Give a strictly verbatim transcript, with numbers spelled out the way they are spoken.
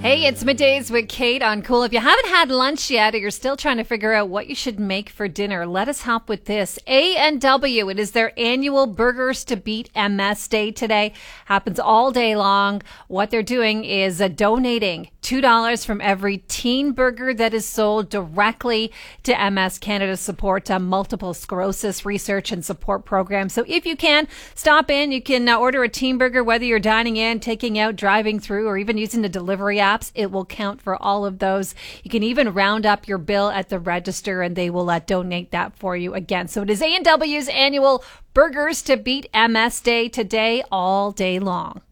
Hey, it's Middays with Kate on Cool. If you haven't had lunch yet or you're still trying to figure out what you should make for dinner, let us help with this. A and W, it is their annual Burgers to Beat M S Day today. Happens all day long. What they're doing is uh, donating two dollars from every teen burger that is sold directly to M S Canada support uh, multiple sclerosis research and support programs. So if you can, stop in. You can uh, order a teen burger, whether you're dining in, taking out, driving through, or even using the delivery apps. It will count for all of those. You can even round up your bill at the register and they will uh, donate that for you again. So it is A and W's annual Burgers to Beat M S Day today all day long.